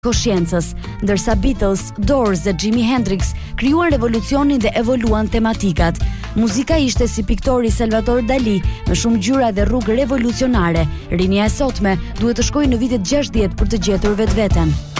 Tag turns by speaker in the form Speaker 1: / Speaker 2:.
Speaker 1: Kosciencës, ndërsa Beatles, Doors dhe Jimi Hendrix krijuan revolucionin dhe evoluan tematikat. Muzika ishte si piktori Salvador Dali, me shumë ngjyra dhe rrugë revolucionare. Rinia e sotme duhet të shkojë në vitet 60 për të gjetur vetveten.